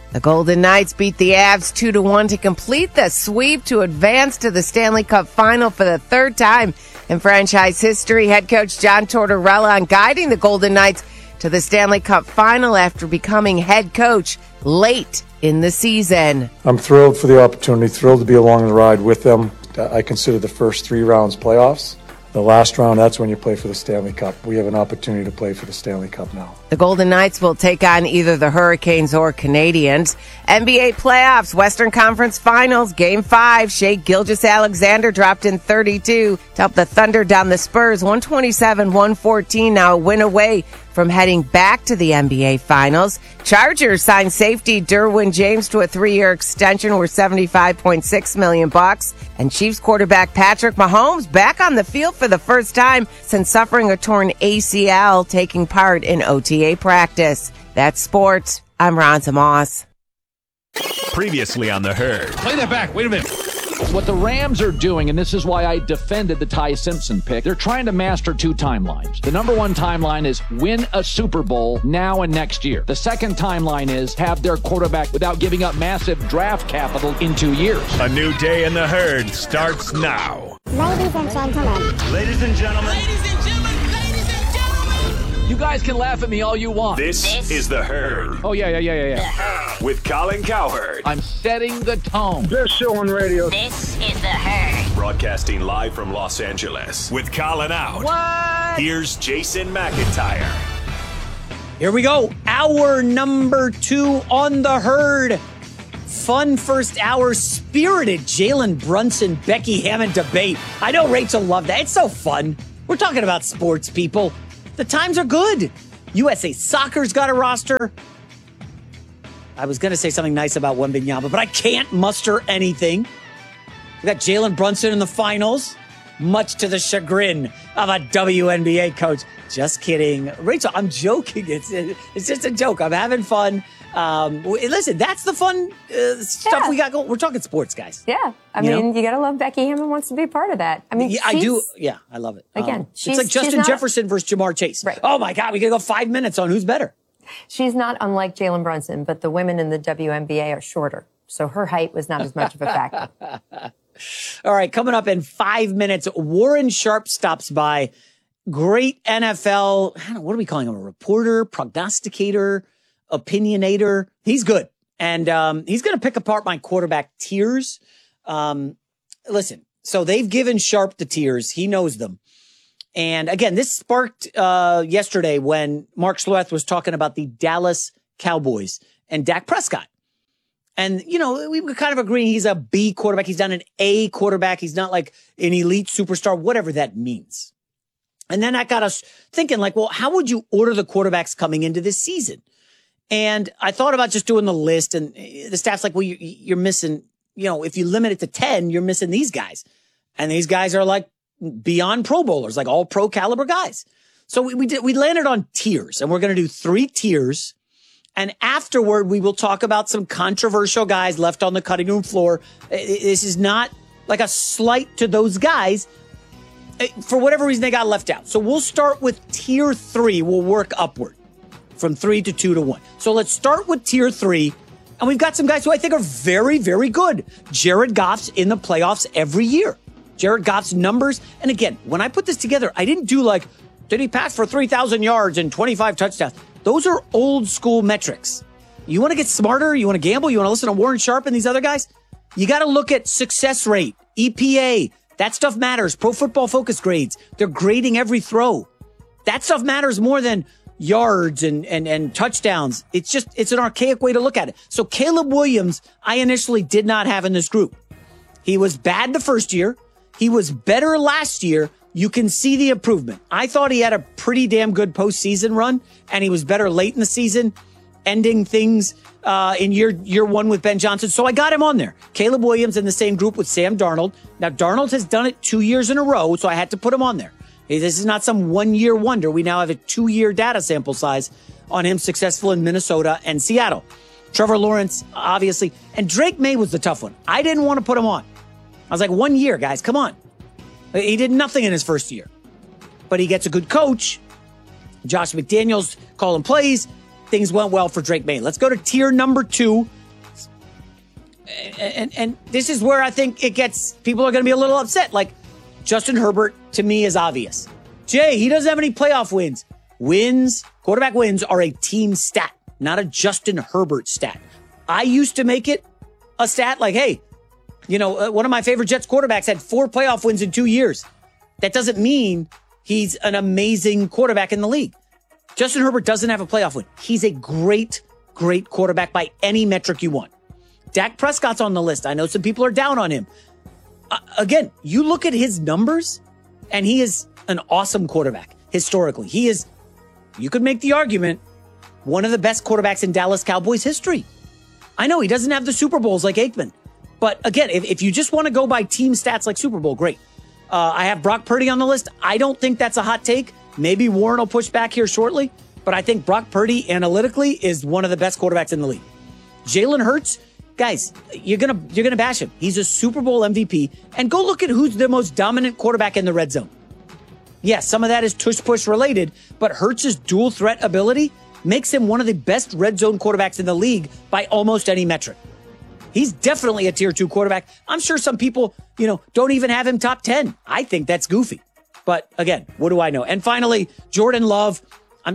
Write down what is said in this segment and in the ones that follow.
The Golden Knights beat the Avs 2-1 to complete the sweep to advance to the Stanley Cup Final for the third time in franchise history. Head coach John Tortorella on guiding the Golden Knights to the Stanley Cup Final after becoming head coach late in the season. I'm thrilled for the opportunity, thrilled to be along the ride with them. I consider the first 3 rounds playoffs. The last round, that's when you play for the Stanley Cup. We have an opportunity to play for the Stanley Cup now. The Golden Knights will take on either the Hurricanes or Canadiens. NBA playoffs, Western Conference Finals, Game 5. Shai Gilgeous-Alexander dropped in 32 to help the Thunder down the Spurs. 127-114, now a win away from heading back to the NBA Finals. Chargers signed safety Derwin James to a 3-year extension worth $75.6 million. And Chiefs quarterback Patrick Mahomes back on the field for the first time since suffering a torn ACL, taking part in OTA practice. That's sports. I'm Ronza Moss. Previously on The Herd. Play that back. Wait a minute. What the Rams are doing, and this is why I defended the Ty Simpson pick, they're trying to master 2 timelines. The number 1 timeline is win a Super Bowl now and next year. The second timeline is have their quarterback without giving up massive draft capital in 2 years. A new day in The Herd starts now. Ladies and gentlemen. Ladies and gentlemen. Ladies and gentlemen. Ladies and gentlemen. You guys can laugh at me all you want. This is The Herd. Oh, yeah. The Herd. With Colin Cowherd. I'm setting the tone. Best show on radio. This is The Herd. Broadcasting live from Los Angeles. With Colin out. What? Here's Jason McIntyre. Here we go. Hour number 2 on The Herd. Fun first hour, spirited Jalen Brunson, Becky Hammon debate. I know Rachel loved that. It's so fun. We're talking about sports, people. The times are good. USA Soccer's got a roster. I was going to say something nice about Wembanyama, but I can't muster anything. We got Jalen Brunson in the finals, much to the chagrin of a WNBA coach. Just kidding. Rachel, I'm joking. It's just a joke. I'm having fun. Listen, that's the fun stuff we got going. We're talking sports, guys. Yeah. I mean, you got to love Becky Hammon wants to be part of that. I mean, yeah, I do. Yeah, I love it. Again, it's like Justin Jefferson versus Jamar Chase. Right. Oh, my God. We got to go 5 minutes on who's better. She's not unlike Jalen Brunson, but the women in the WNBA are shorter. So her height was not as much of a factor. All right. Coming up in 5 minutes, Warren Sharp stops by. Great NFL. I don't know, what are we calling him? A reporter, prognosticator, opinionator. He's good. And he's going to pick apart my quarterback tiers. Listen, so they've given Sharp the tiers. He knows them. And again, this sparked yesterday when Mark Schlereth was talking about the Dallas Cowboys and Dak Prescott. And, you know, we were kind of agreeing he's a B quarterback. He's not an A quarterback. He's not like an elite superstar, whatever that means. And then that got us thinking like, well, how would you order the quarterbacks coming into this season? And I thought about just doing the list, and the staff's like, well, you're missing, you know, if you limit it to 10, you're missing these guys. And these guys are like beyond Pro Bowlers, like all pro caliber guys. So we landed on tiers, and we're going to do 3 tiers. And afterward, we will talk about some controversial guys left on the cutting room floor. This is not like a slight to those guys. For whatever reason, they got left out. So we'll start with tier 3. We'll work upward from 3 to 2 to 1. So let's start with tier 3. And we've got some guys who I think are very, very good. Jared Goff's in the playoffs every year. Jared Goff's numbers. And again, when I put this together, I didn't do like, did he pass for 3,000 yards and 25 touchdowns? Those are old school metrics. You want to get smarter? You want to gamble? You want to listen to Warren Sharp and these other guys? You got to look at success rate, EPA. That stuff matters. Pro Football Focus grades. They're grading every throw. That stuff matters more than yards and touchdowns. It's an archaic way to look at it. So Caleb Williams, I initially did not have in this group. He was bad the first year. He was better last year. You can see the improvement. I thought he had a pretty damn good postseason run, and he was better late in the season, ending things in year 1 with Ben Johnson. So I got him on there. Caleb Williams in the same group with Sam Darnold. Now, Darnold has done it 2 years in a row, so I had to put him on there. This is not some 1-year wonder. We now have a 2-year data sample size on him successful in Minnesota and Seattle. Trevor Lawrence, obviously. And Drake May was the tough one. I didn't want to put him on. I was like, 1 year, guys, come on. He did nothing in his first year. But he gets a good coach. Josh McDaniels calling plays. Things went well for Drake May. Let's go to tier number 2. And this is where I think people are going to be a little upset. Like, Justin Herbert, to me, is obvious. Jay, he doesn't have any playoff wins. Quarterback wins are a team stat, not a Justin Herbert stat. I used to make it a stat like, hey, one of my favorite Jets quarterbacks had 4 playoff wins in 2 years. That doesn't mean he's an amazing quarterback in the league. Justin Herbert doesn't have a playoff win. He's a great, great quarterback by any metric you want. Dak Prescott's on the list. I know some people are down on him. Again, you look at his numbers, and he is an awesome quarterback historically. He is, you could make the argument, one of the best quarterbacks in Dallas Cowboys history. I know he doesn't have the Super Bowls like Aikman. But again, if you just want to go by team stats like Super Bowl, great. I have Brock Purdy on the list. I don't think that's a hot take. Maybe Warren will push back here shortly. But I think Brock Purdy analytically is one of the best quarterbacks in the league. Jalen Hurts, guys, you're gonna bash him. He's a Super Bowl MVP. And go look at who's the most dominant quarterback in the red zone. Yes, some of that is tush-push related, but Hurts' dual threat ability makes him one of the best red zone quarterbacks in the league by almost any metric. He's definitely a tier 2 quarterback. I'm sure some people, don't even have him top 10. I think that's goofy. But again, what do I know? And finally, Jordan Love. I'm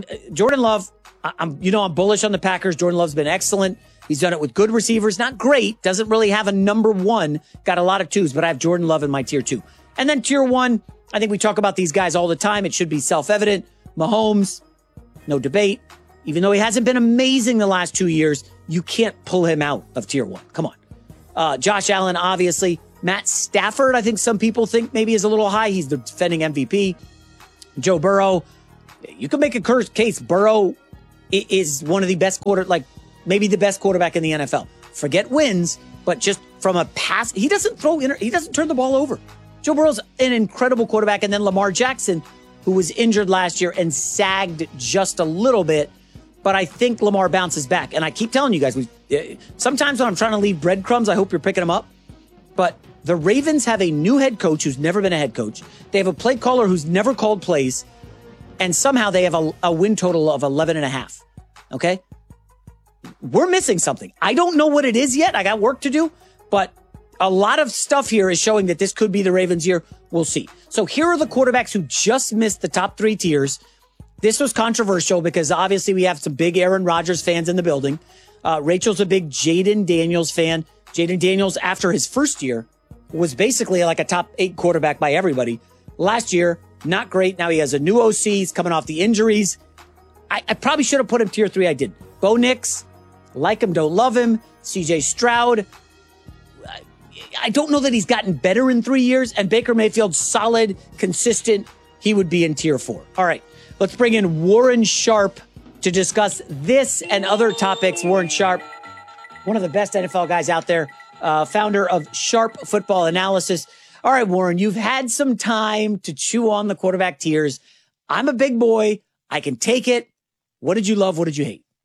bullish on the Packers. Jordan Love's been excellent. He's done it with good receivers. Not great. Doesn't really have a number 1. Got a lot of 2s, but I have Jordan Love in my tier 2. And then tier 1, I think we talk about these guys all the time. It should be self-evident. Mahomes, no debate. Even though he hasn't been amazing the last 2 years, you can't pull him out of tier 1. Come on. Josh Allen, obviously. Matt Stafford, I think some people think maybe is a little high. He's the defending MVP. Joe Burrow, you can make a case. Burrow is one of the best maybe the best quarterback in the NFL. Forget wins, but just from a pass, he doesn't turn the ball over. Joe Burrow's an incredible quarterback. And then Lamar Jackson, who was injured last year and sagged just a little bit. But I think Lamar bounces back. And I keep telling you guys, sometimes when I'm trying to leave breadcrumbs, I hope you're picking them up. But the Ravens have a new head coach who's never been a head coach. They have a play caller who's never called plays. And somehow they have a win total of 11.5. Okay? We're missing something. I don't know what it is yet. I got work to do. But a lot of stuff here is showing that this could be the Ravens' year. We'll see. So here are the quarterbacks who just missed the top 3 tiers. This was controversial because obviously we have some big Aaron Rodgers fans in the building. Rachel's a big Jaden Daniels fan. Jaden Daniels, after his first year, was basically like a top 8 quarterback by everybody. Last year, not great. Now he has a new OC. He's coming off the injuries. I probably should have put him tier 3. I didn't. Bo Nix, like him, don't love him. CJ Stroud. I don't know that he's gotten better in 3 years. And Baker Mayfield, solid, consistent. He would be in tier 4. All right. Let's bring in Warren Sharp to discuss this and other topics. Warren Sharp, one of the best NFL guys out there, founder of Sharp Football Analysis. All right, Warren, you've had some time to chew on the quarterback tiers. I'm a big boy. I can take it. What did you love? What did you hate?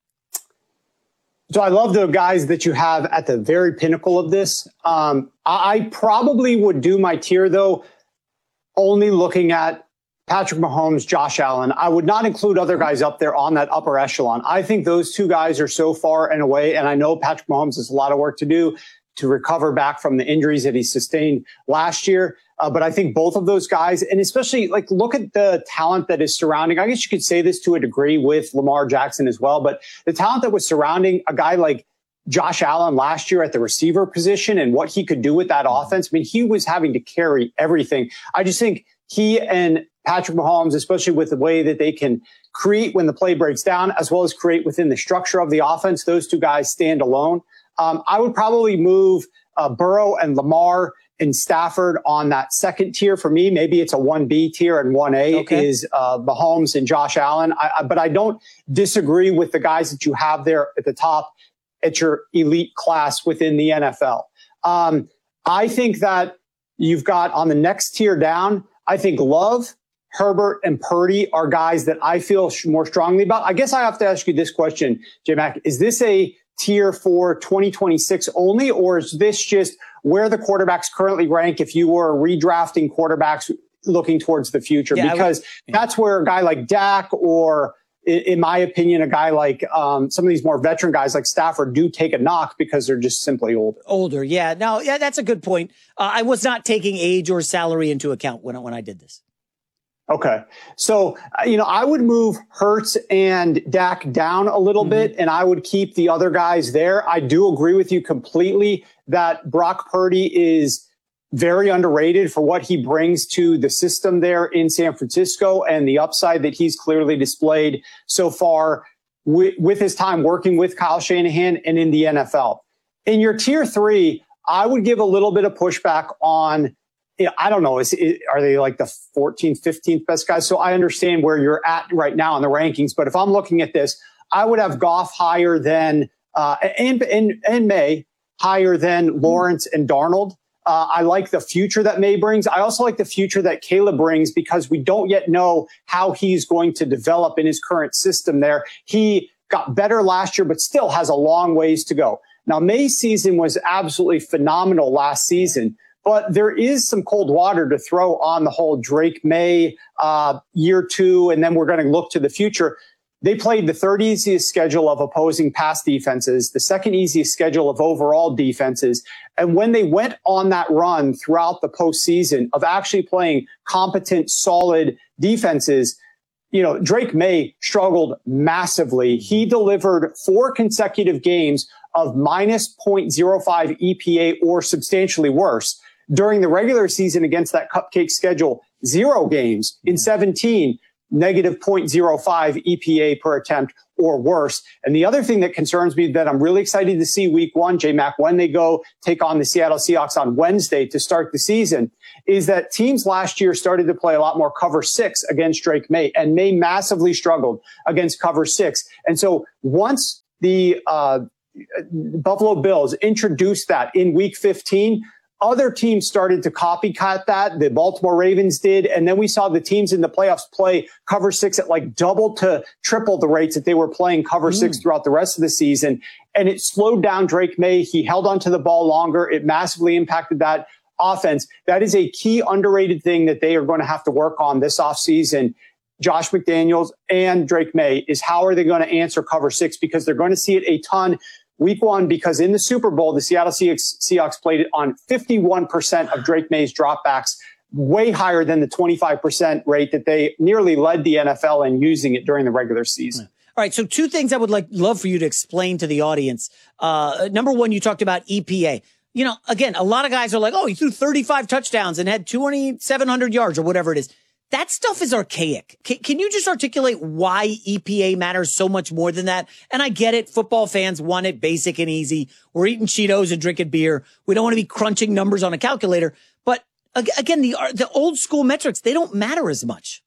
So I love the guys that you have at the very pinnacle of this. I probably would do my tier, though, only looking at Patrick Mahomes, Josh Allen. I would not include other guys up there on that upper echelon. I think those 2 guys are so far and away, and I know Patrick Mahomes has a lot of work to do to recover back from the injuries that he sustained last year. But I think both of those guys, and especially look at the talent that is surrounding, I guess you could say this to a degree with Lamar Jackson as well, but the talent that was surrounding a guy like Josh Allen last year at the receiver position and what he could do with that offense. I mean, he was having to carry everything. I just think he and Patrick Mahomes, especially with the way that they can create when the play breaks down, as well as create within the structure of the offense, those 2 guys stand alone. I would probably move Burrow and Lamar and Stafford on that second tier for me. Maybe it's a 1B tier and 1A is Mahomes and Josh Allen. But I don't disagree with the guys that you have there at the top at your elite class within the NFL. I think that you've got on the next tier down, I think Love, Herbert, and Purdy are guys that I feel more strongly about. I guess I have to ask you this question, J-Mac. Is this a tier for 2026 only, or is this just where the quarterbacks currently rank if you were redrafting quarterbacks looking towards the future? Because that's where a guy like Dak or in my opinion, a guy like some of these more veteran guys like Stafford do take a knock because they're just simply older. Yeah. No, yeah, that's a good point. I was not taking age or salary into account when I did this. Okay. So, I would move Hurts and Dak down a little bit, and I would keep the other guys there. I do agree with you completely that Brock Purdy is very underrated for what he brings to the system there in San Francisco and the upside that he's clearly displayed so far with his time working with Kyle Shanahan and in the NFL. In your tier 3, I would give a little bit of pushback on, I don't know, are they like the 14th, 15th best guys? So I understand where you're at right now in the rankings, but if I'm looking at this, I would have Goff higher than, and May higher than Lawrence and Darnold. I like the future that May brings. I also like the future that Caleb brings because we don't yet know how he's going to develop in his current system there. He got better last year, but still has a long ways to go. Now, May's season was absolutely phenomenal last season, but there is some cold water to throw on the whole Drake May year 2, and then we're going to look to the future. They played the third easiest schedule of opposing pass defenses, the second easiest schedule of overall defenses. And when they went on that run throughout the postseason of actually playing competent, solid defenses, Drake May struggled massively. He delivered 4 consecutive games of minus 0.05 EPA or substantially worse. During the regular season against that cupcake schedule, 0 games in 17, negative 0.05 EPA per attempt or worse. And the other thing that concerns me that I'm really excited to see week 1, J-Mac, when they go take on the Seattle Seahawks on Wednesday to start the season, is that teams last year started to play a lot more cover 6 against Drake May, and May massively struggled against cover 6. And so once the Buffalo Bills introduced that in week 15, other teams started to copycat that. The Baltimore Ravens did. And then we saw the teams in the playoffs play cover 6 at like double to triple the rates that they were playing cover 6 throughout the rest of the season. And it slowed down Drake May. He held onto the ball longer. It massively impacted that offense. That is a key underrated thing that they are going to have to work on this offseason. Josh McDaniels and Drake May is how are they going to answer cover 6? Because they're going to see it a ton week 1, because in the Super Bowl, the Seattle Seahawks played it on 51% of Drake May's dropbacks, way higher than the 25% rate that they nearly led the NFL in using it during the regular season. All right. So 2 things I would love for you to explain to the audience. Number 1, you talked about EPA. Again, a lot of guys are like, oh, he threw 35 touchdowns and had 2,700 yards or whatever it is. That stuff is archaic. Can you just articulate why EPA matters so much more than that? And I get it. Football fans want it basic and easy. We're eating Cheetos and drinking beer. We don't want to be crunching numbers on a calculator. But again, the old school metrics, they don't matter as much.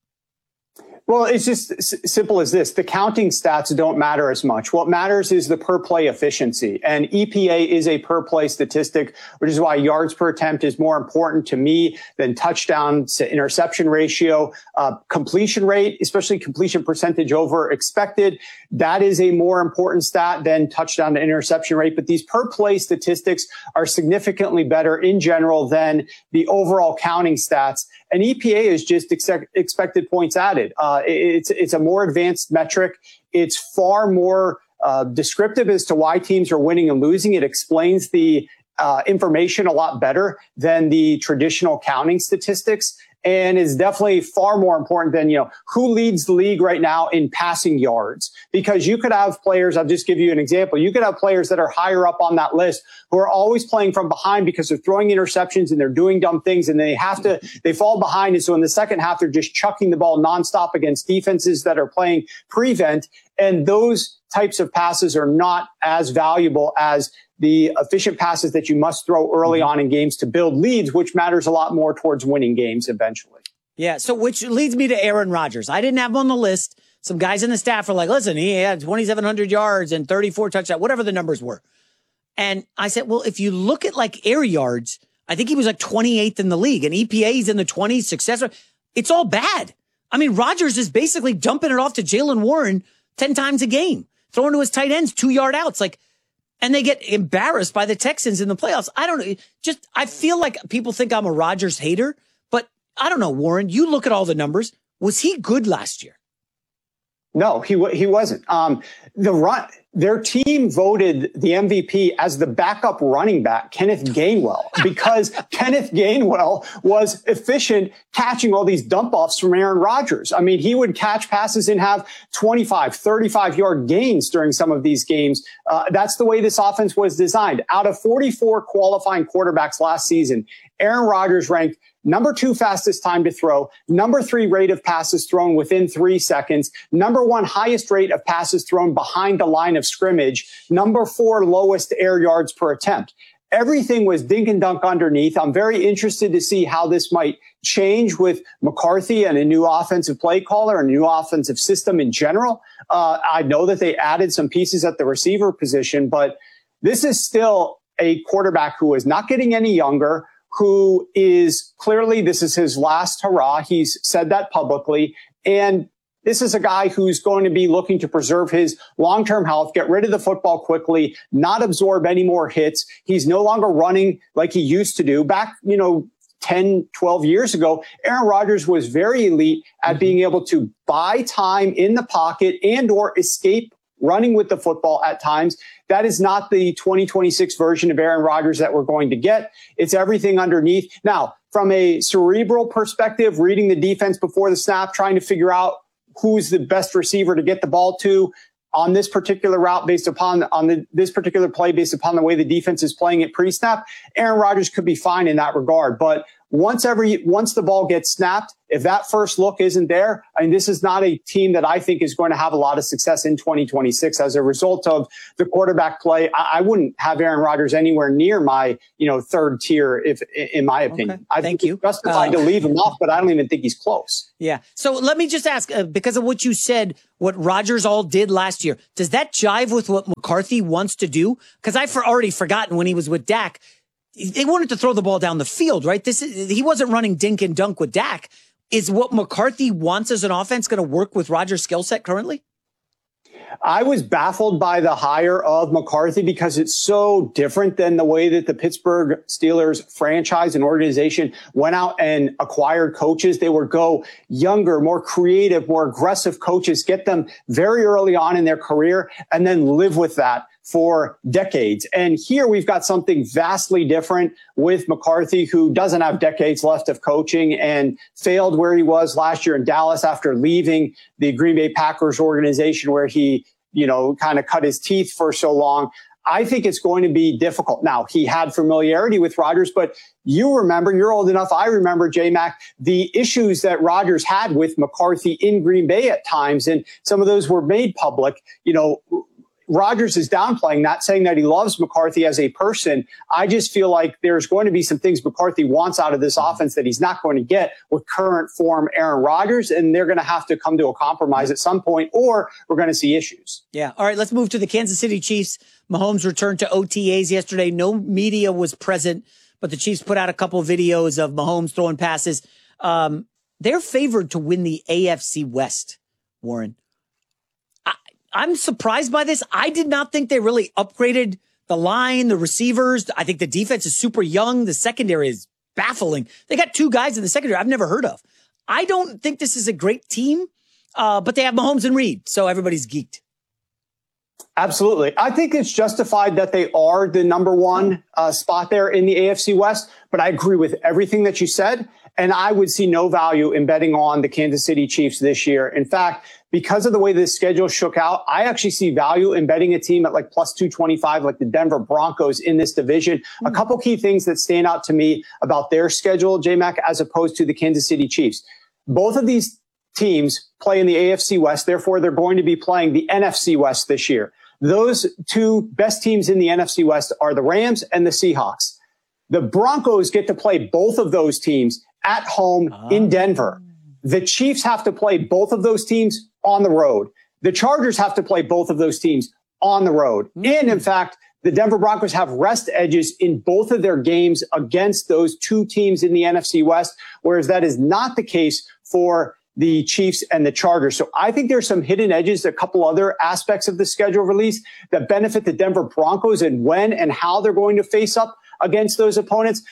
Well, it's just simple as this. The counting stats don't matter as much. What matters is the per play efficiency. And EPA is a per play statistic, which is why yards per attempt is more important to me than touchdown to interception ratio. Completion rate, especially completion percentage over expected, that is a more important stat than touchdown to interception rate. But these per play statistics are significantly better in general than the overall counting stats. And EPA is just expected points added. It's a more advanced metric. It's far more descriptive as to why teams are winning and losing. It explains the information a lot better than the traditional counting statistics, and is definitely far more important than, who leads the league right now in passing yards. Because you could have players, I'll just give you an example. You could have players that are higher up on that list who are always playing from behind because they're throwing interceptions and they're doing dumb things and they fall behind. And so in the second half, they're just chucking the ball nonstop against defenses that are playing prevent. And those types of passes are not as valuable as the efficient passes that you must throw early on in games to build leads, which matters a lot more towards winning games eventually. Yeah. So which leads me to Aaron Rodgers. I didn't have him on the list. Some guys in the staff are like, listen, he had 2,700 yards and 34 touchdowns, whatever the numbers were. And I said, well, if you look at like air yards, I think he was like 28th in the league, and EPA's in the 20s, successor. It's all bad. I mean, Rodgers is basically dumping it off to Jaylen Warren 10 times a game, throwing to his tight ends 2-yard outs. And they get embarrassed by the Texans in the playoffs. I don't know. I feel like people think I'm a Rodgers hater, but I don't know, Warren. You look at all the numbers. Was he good last year? No, he wasn't. Their team voted the MVP as the backup running back, Kenneth Gainwell, because Kenneth Gainwell was efficient catching all these dump offs from Aaron Rodgers. I mean, he would catch passes and have 25, 35-yard gains during some of these games. That's the way this offense was designed. Out of 44 qualifying quarterbacks last season, Aaron Rodgers ranked number 2 fastest time to throw, number 3 rate of passes thrown within 3 seconds, number 1 highest rate of passes thrown behind the line of scrimmage, number 4 lowest air yards per attempt. Everything was dink and dunk underneath. I'm very interested to see how this might change with McCarthy and a new offensive play caller and a new offensive system in general. I know that they added some pieces at the receiver position, but this is still a quarterback who is not getting any younger, who is clearly, this is his last hurrah. He's said that publicly. And this is a guy who's going to be looking to preserve his long-term health, get rid of the football quickly, not absorb any more hits. He's no longer running like he used to do. Back, 10, 12 years ago, Aaron Rodgers was very elite at being able to buy time in the pocket and or escape running with the football at times. That is not the 2026 version of Aaron Rodgers that we're going to get. It's everything underneath. Now, from a cerebral perspective, reading the defense before the snap, trying to figure out who's the best receiver to get the ball to on this particular route based upon this particular play based upon the way the defense is playing it pre-snap, Aaron Rodgers could be fine in that regard. But once the ball gets snapped, if that first look isn't there, I mean, this is not a team that I think is going to have a lot of success in 2026 as a result of the quarterback play. I wouldn't have Aaron Rodgers anywhere near my, third tier, in my opinion. Okay. I think you justified to leave him off, but I don't even think he's close. Yeah. So let me just ask, because of what you said, what Rodgers all did last year, does that jive with what McCarthy wants to do? Because I've already forgotten when he was with Dak, they wanted to throw the ball down the field, right? He wasn't running dink and dunk with Dak. Is what McCarthy wants as an offense going to work with Rodgers' skill set currently? I was baffled by the hire of McCarthy because it's so different than the way that the Pittsburgh Steelers franchise and organization went out and acquired coaches. They would go younger, more creative, more aggressive coaches, get them very early on in their career, and then live with that for decades. And here we've got something vastly different with McCarthy, who doesn't have decades left of coaching and failed where he was last year in Dallas after leaving the Green Bay Packers organization where he, kind of cut his teeth for so long. I think it's going to be difficult. Now, he had familiarity with Rodgers, but you remember, you're old enough, I remember, J-Mac, the issues that Rodgers had with McCarthy in Green Bay at times, and some of those were made public. Rodgers is downplaying, not saying that he loves McCarthy as a person. I just feel like there's going to be some things McCarthy wants out of this offense that he's not going to get with current form Aaron Rodgers, and they're going to have to come to a compromise at some point, or we're going to see issues. Yeah. All right, let's move to the Kansas City Chiefs. Mahomes returned to OTAs yesterday. No media was present, but the Chiefs put out a couple of videos of Mahomes throwing passes. They're favored to win the AFC West, Warren. I'm surprised by this. I did not think they really upgraded the line, the receivers. I think the defense is super young. The secondary is baffling. They got 2 guys in the secondary I've never heard of. I don't think this is a great team, but they have Mahomes and Reed, so everybody's geeked. Absolutely. I think it's justified that they are the number 1 spot there in the AFC West, but I agree with everything that you said, and I would see no value in betting on the Kansas City Chiefs this year. In fact, because of the way the schedule shook out, I actually see value in betting a team at like plus 225, like the Denver Broncos in this division. A couple key things that stand out to me about their schedule, J-Mac, as opposed to the Kansas City Chiefs. Both of these teams play in the AFC West. Therefore, they're going to be playing the NFC West this year. Those 2 best teams in the NFC West are the Rams and the Seahawks. The Broncos get to play both of those teams at home in Denver. The Chiefs have to play both of those teams on the road. The Chargers have to play both of those teams on the road. And in fact, the Denver Broncos have rest edges in both of their games against those 2 teams in the NFC West, whereas that is not the case for the Chiefs and the Chargers. So I think there's some hidden edges, a couple other aspects of the schedule release that benefit the Denver Broncos and when and how they're going to face up against those opponents.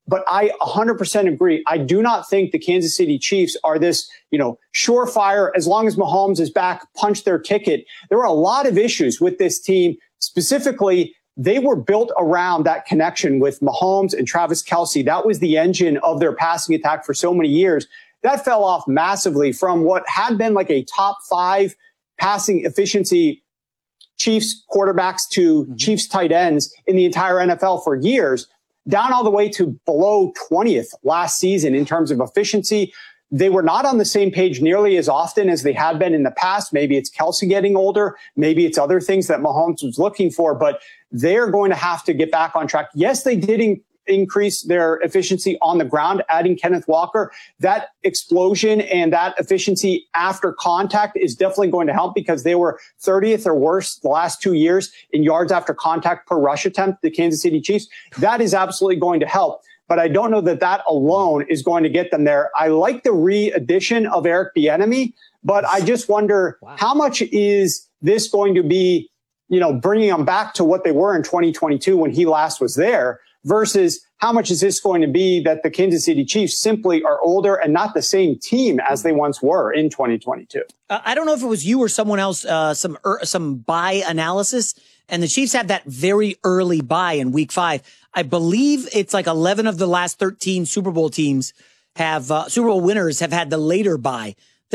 But I 100% agree. I do not think the Kansas City Chiefs are this, surefire, as long as Mahomes is back, punch their ticket. There were a lot of issues with this team. Specifically, they were built around that connection with Mahomes and Travis Kelce. That was the engine of their passing attack for so many years. That fell off massively from what had been like a top 5 passing efficiency Chiefs quarterbacks to Chiefs tight ends in the entire NFL for years, down all the way to below 20th last season in terms of efficiency. They were not on the same page nearly as often as they had been in the past. Maybe it's Kelce getting older. Maybe it's other things that Mahomes was looking for, but they're going to have to get back on track. Yes, they did increase their efficiency on the ground, adding Kenneth Walker. That explosion and that efficiency after contact is definitely going to help, because they were 30th or worse the last 2 years in yards after contact per rush attempt, the Kansas City Chiefs. That is absolutely going to help. But I don't know that that alone is going to get them there. I like the re-addition of Eric Bieniemy, but I just wonder how much is this going to be, bringing them back to what they were in 2022 when he last was there, versus how much is this going to be that the Kansas City Chiefs simply are older and not the same team as they once were in 2022. I don't know if it was you or someone else, some bye analysis, and the Chiefs had that very early bye in week 5. I believe it's like 11 of the last 13 Super Bowl teams have, Super Bowl winners have had the later bye.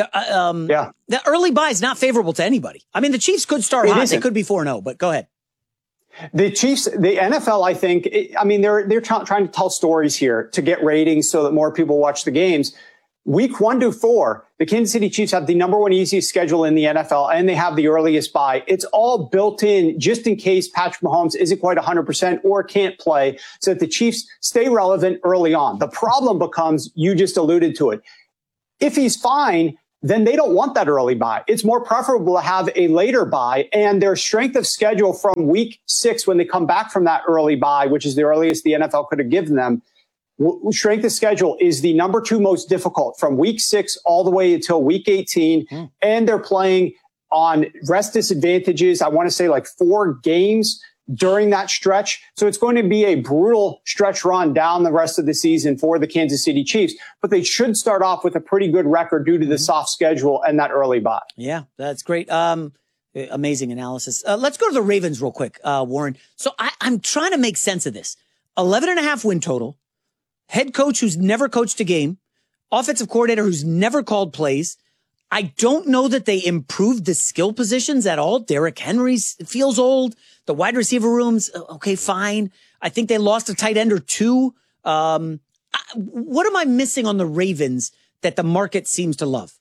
The early bye is not favorable to anybody. I mean, the Chiefs could start hot. They could be 4-0, but go ahead. The Chiefs, the NFL, I think, they're trying to tell stories here to get ratings so that more people watch the games. Week 1 to 4, the Kansas City Chiefs have the number 1 easiest schedule in the NFL, and they have the earliest bye. It's all built in just in case Patrick Mahomes isn't quite 100% or can't play, so that the Chiefs stay relevant early on. The problem becomes, you just alluded to it. If he's fine, then they don't want that early bye. It's more preferable to have a later bye, and their strength of schedule from week 6 when they come back from that early bye, which is the earliest the NFL could have given them, strength of schedule is the number 2 most difficult from week 6 all the way until week 18. And they're playing on rest disadvantages. I want to say like 4 games during that stretch. So it's going to be a brutal stretch run down the rest of the season for the Kansas City Chiefs, but they should start off with a pretty good record due to the soft schedule and that early bye. Yeah, that's great. Amazing analysis. Let's go to the Ravens real quick, Warren. So I'm trying to make sense of this. 11.5 win total, head coach who's never coached a game, offensive coordinator who's never called plays. I don't know that they improved the skill positions at all. Derrick Henry feels old. The wide receiver room's okay, fine. I think they lost a tight end or 2. What am I missing on the Ravens that the market seems to love?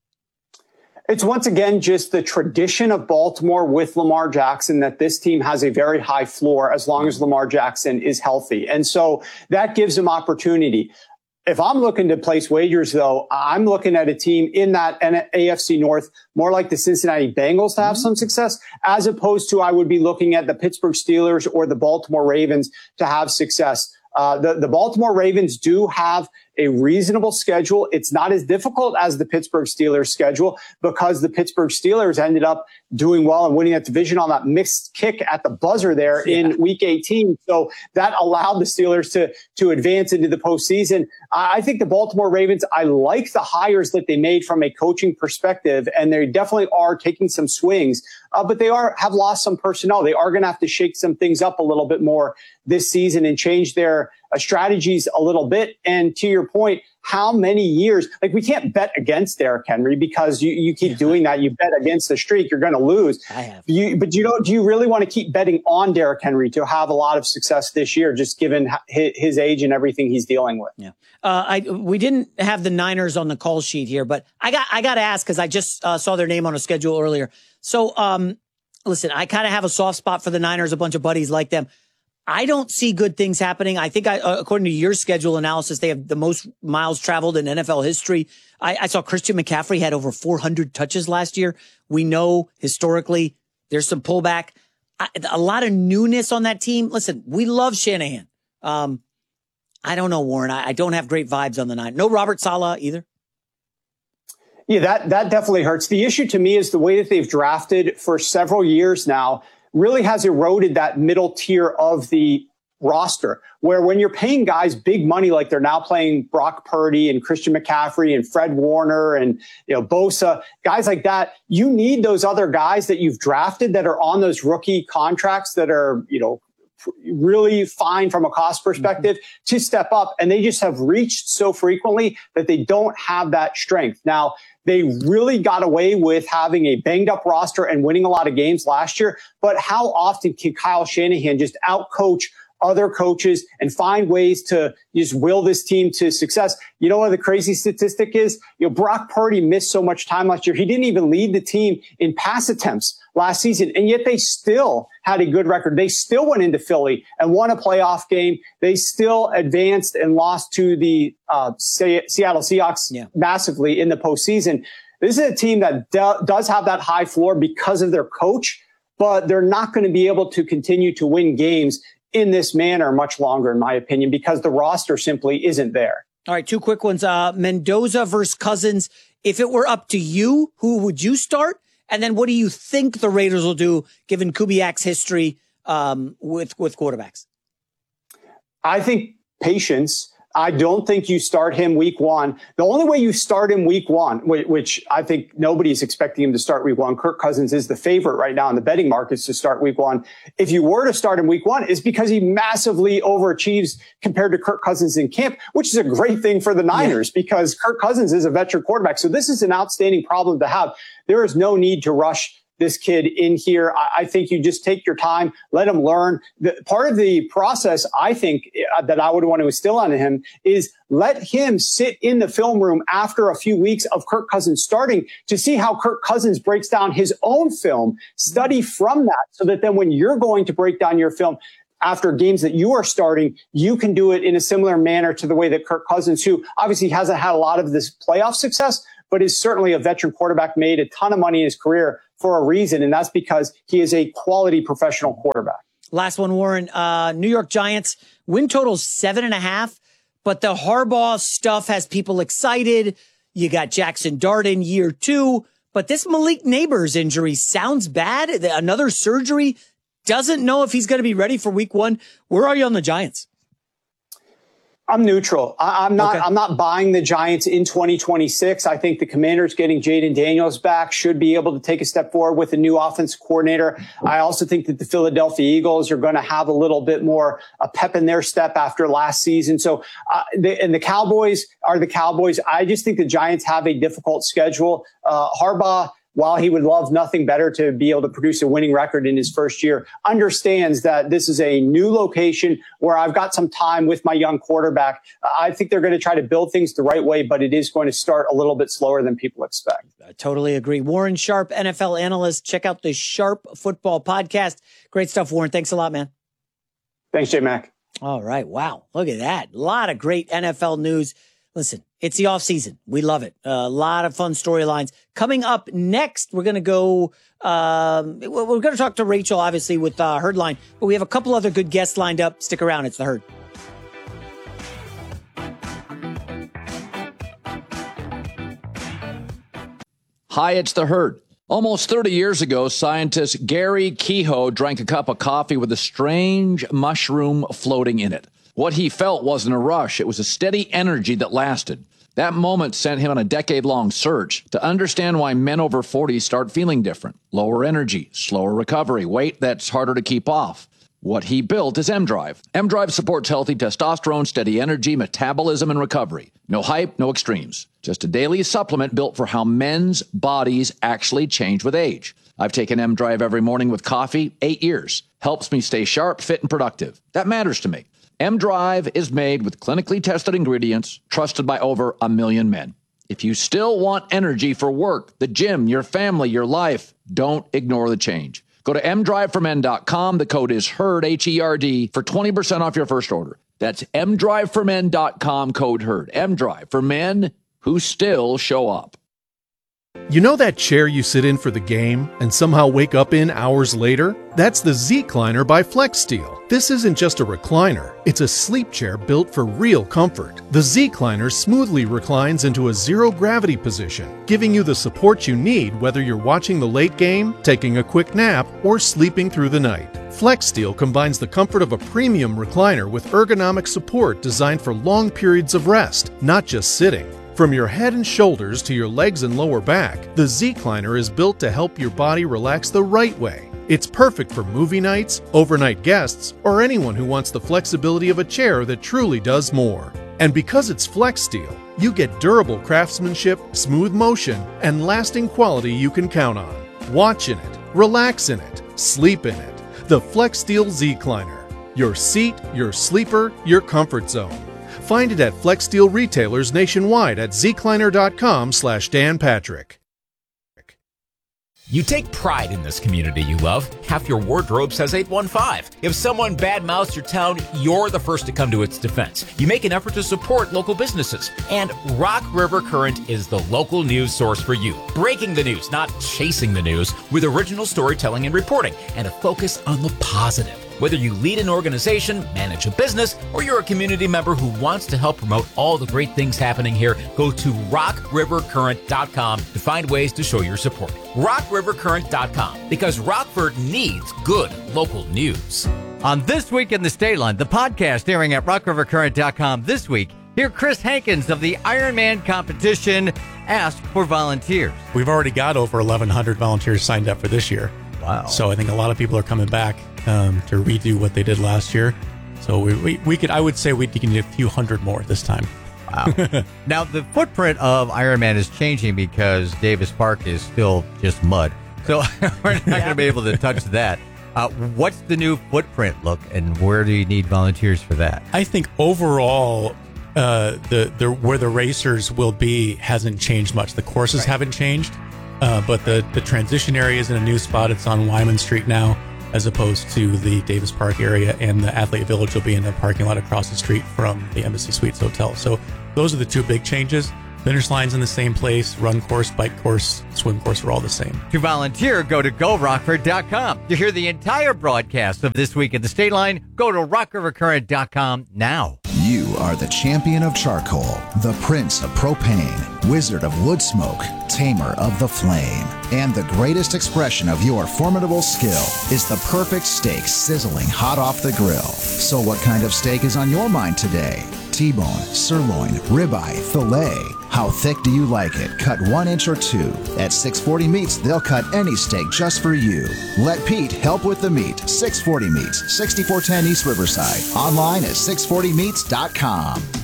It's once again just the tradition of Baltimore with Lamar Jackson, that this team has a very high floor as long as Lamar Jackson is healthy. And so that gives them opportunity. If I'm looking to place wagers, though, I'm looking at a team in that AFC North, more like the Cincinnati Bengals to have some success, as opposed to I would be looking at the Pittsburgh Steelers or the Baltimore Ravens to have success. The Baltimore Ravens do have a reasonable schedule. It's not as difficult as the Pittsburgh Steelers schedule, because the Pittsburgh Steelers ended up doing well and winning that division on that mixed kick at the buzzer there in week 18. So that allowed the Steelers to advance into the postseason. I think the Baltimore Ravens, I like the hires that they made from a coaching perspective, and they definitely are taking some swings, but they have lost some personnel. They are going to have to shake some things up a little bit more this season and change their strategies a little bit. And to your point, how many years, like, we can't bet against Derrick Henry, because you keep doing that. You bet against the streak, you're going to lose. I have. But do you really want to keep betting on Derrick Henry to have a lot of success this year, just given his age and everything he's dealing with? Yeah. We didn't have the Niners on the call sheet here, but I got to ask, because I just saw their name on a schedule earlier. So, listen, I kind of have a soft spot for the Niners. A bunch of buddies like them. I don't see good things happening. I think according to your schedule analysis, they have the most miles traveled in NFL history. I saw Christian McCaffrey had over 400 touches last year. We know historically there's some pullback. A lot of newness on that team. Listen, we love Shanahan. I don't know, Warren. I don't have great vibes on the Niners. No Robert Saleh either. Yeah, that definitely hurts. The issue to me is the way that they've drafted for several years now really has eroded that middle tier of the roster, where when you're paying guys big money, like they're now playing Brock Purdy and Christian McCaffrey and Fred Warner and, Bosa, guys like that, you need those other guys that you've drafted that are on those rookie contracts that are, really fine from a cost perspective to step up. And they just have reached so frequently that they don't have that strength. Now, they really got away with having a banged up roster and winning a lot of games last year. But how often can Kyle Shanahan just outcoach other coaches and find ways to just will this team to success? You know what the crazy statistic is? Brock Purdy missed so much time last year. He didn't even lead the team in pass attempts last season, and yet they still had a good record. They still went into Philly and won a playoff game. They still advanced and lost to the Seattle Seahawks massively in the postseason. This is a team that does have that high floor because of their coach, but they're not going to be able to continue to win games in this manner much longer, in my opinion, because the roster simply isn't there. All right, two quick ones. Mendoza versus Cousins. If it were up to you, who would you start? And then what do you think the Raiders will do, given Kubiak's history with quarterbacks? I think patience. I don't think you start him week one. The only way you start him week one, which I think nobody's expecting him to start week one, Kirk Cousins is the favorite right now in the betting markets to start week one. If you were to start him week one, it's because he massively overachieves compared to Kirk Cousins in camp, which is a great thing for the Niners because Kirk Cousins is a veteran quarterback. So this is an outstanding problem to have. There is no need to rush this kid in here. I think you just take your time, let him learn. Part of the process, I think, that I would want to instill on him is let him sit in the film room after a few weeks of Kirk Cousins starting to see how Kirk Cousins breaks down his own film, study from that so that then when you're going to break down your film after games that you are starting, you can do it in a similar manner to the way that Kirk Cousins, who obviously hasn't had a lot of this playoff success, but is certainly a veteran quarterback, made a ton of money in his career for a reason, and that's because he is a quality professional quarterback. Last one, Warren. New York Giants, win total 7.5, but the Harbaugh stuff has people excited. You got Jackson Dart in year 2, but this Malik Neighbors injury sounds bad. Another surgery. Doesn't know if he's going to be ready for week 1. Where are you on the Giants? I'm neutral. I'm not buying the Giants in 2026. I think the Commanders getting Jaden Daniels back should be able to take a step forward with a new offensive coordinator. I also think that the Philadelphia Eagles are going to have a little bit more pep in their step after last season. So, and the Cowboys are the Cowboys. I just think the Giants have a difficult schedule. Harbaugh, while he would love nothing better to be able to produce a winning record in his first year, understands that this is a new location where I've got some time with my young quarterback. I think they're going to try to build things the right way, but it is going to start a little bit slower than people expect. I totally agree. Warren Sharp, NFL analyst. Check out the Sharp Football Podcast. Great stuff, Warren. Thanks a lot, man. Thanks, J-Mac. All right. Wow. Look at that. A lot of great NFL news. Listen, it's the off season. We love it. A lot of fun storylines coming up next. We're going to go, we're going to talk to Rachel, obviously, with Herdline, but we have a couple other good guests lined up. Stick around. It's The Herd. Hi, it's The Herd. Almost 30 years ago, scientist Gary Kehoe drank a cup of coffee with a strange mushroom floating in it. What he felt wasn't a rush. It was a steady energy that lasted. That moment sent him on a decade-long search to understand why men over 40 start feeling different. Lower energy, slower recovery, weight that's harder to keep off. What he built is M-Drive. M-Drive supports healthy testosterone, steady energy, metabolism, and recovery. No hype, no extremes. Just a daily supplement built for how men's bodies actually change with age. I've taken M-Drive every morning with coffee, 8 years. Helps me stay sharp, fit, and productive. That matters to me. M-Drive is made with clinically tested ingredients, trusted by over 1 million men. If you still want energy for work, the gym, your family, your life, don't ignore the change. Go to mdriveformen.com. The code is HERD, H-E-R-D, for 20% off your first order. That's mdriveformen.com, code HERD. M-Drive for men who still show up. You know that chair you sit in for the game and somehow wake up in hours later? That's the Z-Cliner by FlexSteel. This isn't just a recliner, it's a sleep chair built for real comfort. The Z-Cliner smoothly reclines into a zero-gravity position, giving you the support you need whether you're watching the late game, taking a quick nap, or sleeping through the night. FlexSteel combines the comfort of a premium recliner with ergonomic support designed for long periods of rest, not just sitting. From your head and shoulders to your legs and lower back, the Z-Cliner is built to help your body relax the right way. It's perfect for movie nights, overnight guests, or anyone who wants the flexibility of a chair that truly does more. And because it's FlexSteel, you get durable craftsmanship, smooth motion, and lasting quality you can count on. Watch in it, relax in it, sleep in it. The FlexSteel Z-Cliner. Your seat, your sleeper, your comfort zone. Find it at FlexSteel retailers nationwide at zcliner.com/Dan Patrick. You take pride in this community you love. Half your wardrobe says 815. If someone badmouths your town, you're the first to come to its defense. You make an effort to support local businesses. And Rock River Current is the local news source for you. Breaking the news, not chasing the news, with original storytelling and reporting, and a focus on the positive. Whether you lead an organization, manage a business, or you're a community member who wants to help promote all the great things happening here, go to rockrivercurrent.com to find ways to show your support. rockrivercurrent.com, because Rockford needs good local news. On This Week in the State Line, the podcast airing at rockrivercurrent.com this week, hear Chris Hankins of the Ironman competition ask for volunteers. We've already got over 1,100 volunteers signed up for this year. Wow. So I think a lot of people are coming back to redo what they did last year. So we could, I would say we can do a few hundred more this time. Wow. Now, the footprint of Ironman is changing because Davis Park is still just mud. So we're not going to be able to touch that. What's the new footprint look, and where do you need volunteers for that? I think overall, where the racers will be hasn't changed much. The courses haven't changed, but the transition area is in a new spot. It's on Wyman Street now, as opposed to the Davis Park area, and the Athlete Village will be in the parking lot across the street from the Embassy Suites Hotel. So those are the two big changes. Finish line's in the same place. Run course, bike course, swim course are all the same. To volunteer, go to GoRockford.com. To hear the entire broadcast of This Week in the State Line, go to RockRiverCurrent.com now. You are the champion of charcoal, the prince of propane, wizard of wood smoke, tamer of the flame. And the greatest expression of your formidable skill is the perfect steak sizzling hot off the grill. So what kind of steak is on your mind today? T-bone, sirloin, ribeye, filet. How thick do you like it? Cut 1 inch or 2. At 640 Meats, they'll cut any steak just for you. Let Pete help with the meat. 640 Meats, 6410 East Riverside. Online at 640meats.com.